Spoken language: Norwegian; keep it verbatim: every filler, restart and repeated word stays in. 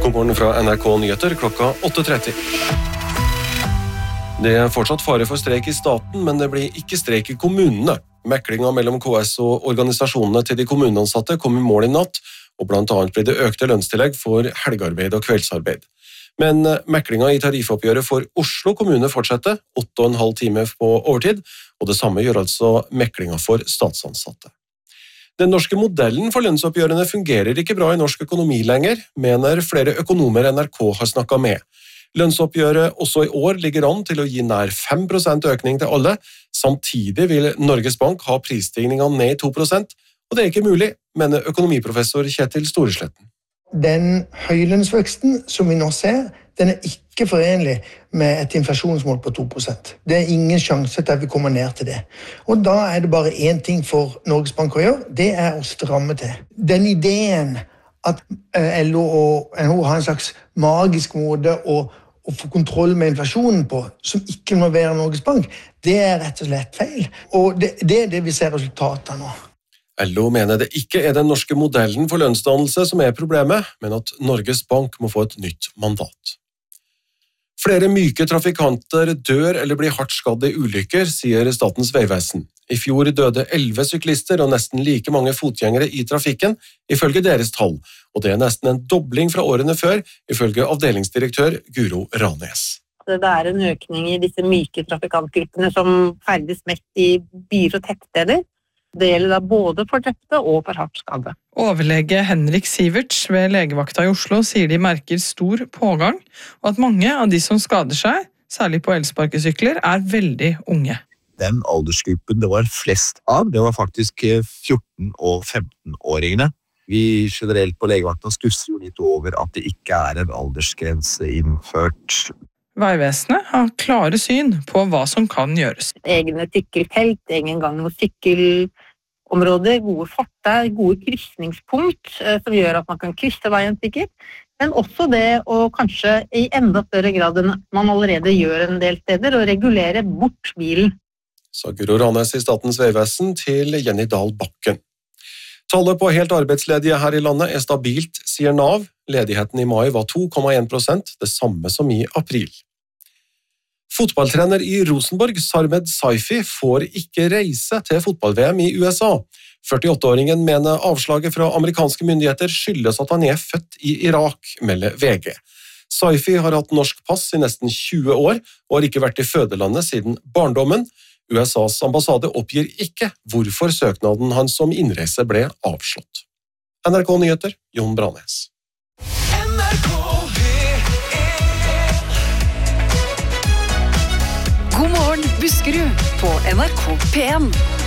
God morgen fra N R K Nyheter klokka åtte tretti. Det er fortsatt fare for streik i staten, men det blir ikke streik i kommunene. Meklinga mellom K S og organisasjonene til de kommuneansatte kom i mål i natt, og blant annet blir det økte lønnstillegg for helgearbeid og kveldsarbeid. Men meklinga i tariffoppgjøret for Oslo kommune fortsetter, åtte og en halv time på overtid, og det samme gjør altså meklinga for statsansatte. Den norske modellen for lønnsoppgjørene fungerer ikke bra i norsk økonomi lenger, mener flere økonomer N R K har snakket med. Lønnsoppgjøret også i år ligger an til å gi nær fem prosent økning til alle. Samtidig vil Norges Bank ha prisstigningen ned i to prosent, og det er ikke mulig, mener økonomiprofessor Kjetil Storesletten. Den høylønnsveksten som vi nå ser, den er ikke forenlig med et inflasjonsmål på to prosent. Det er ingen sjanse til at vi kommer ned til det. Og da er det bare én ting for Norges Bank å gjøre, det er å stramme til. Den ideen at L O og N H O har en slags magisk måte å å få kontroll med inflasjonen på, som ikke må være Norges Bank, det er rett og slett feil. Og det, det er det vi ser resultatet av nå. L O mener det ikke er den norske modellen for lønnsdannelse som er problemet, men at Norges Bank må få et nytt mandat. Flere myke trafikanter dør eller blir hardt skadd i ulykker, sier Statens vegvesen. I fjor døde elleve syklister og nesten like mange fotgjengere i trafikken, ifølge deres tall, og det er nesten en dobling fra årene før, ifølge avdelingsdirektør Guro Ranes. Det er en økning i disse myke trafikantgruppene som ferdes mest i byer og tettsteder. Det gjelder da både for drepte og for hardt skadde. Overlege Henrik Siverts ved legevakta i Oslo sier de merker stor pågang, og at mange av de som skader seg, særlig på elsparkesykler, er veldig unge. Den aldersgruppen det var flest av, det var faktisk fjorten- og femten-åringene. Vi generelt på legevakta stusser jo litt over at det ikke er en aldersgrense innført. Veivesenet har klare syn på hva som kan gjøres. Egne sykkelfelt, egen gang- og sykkelområder, gode fortau, gode kryssningspunkt som gjør at man kan krysse veien sikkert. Men også det å kanskje i enda større grad enn man allerede gjør en del steder, å regulere bort bilen. Sa Guro Ranes i Statens vegvesen til Jenny Dahl Bakken. Tallet på helt arbeidsledige her i landet er stabilt, sier Nav. Ledigheten i mai var to komma en prosent, det samme som i april. Fotballtrener i Rosenborg, Sarmed Saifi, får ikke reise til fotball-V M i U S A. førtiåtte-åringen mener avslaget fra amerikanske myndigheter skyldes at han er født i Irak, melder V G. Saifi har hatt norsk pass i nesten tjue år og har ikke vært i fødelandet siden barndommen. U S A's ambassade oppgir ikke hvorfor søknaden hans om innreise ble avslått. N R K Nyheter, Jon Branes. God morgen, Buskerud på N R K P en.